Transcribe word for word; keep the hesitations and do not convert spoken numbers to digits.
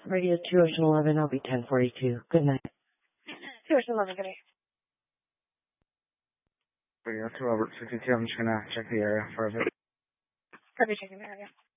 Radio two Ocean eleven, I'll be ten forty-two. Good night. two Ocean eleven, good night. Radio two Albert sixty-two, I'm just gonna check the area for a bit. Copy, checking the area.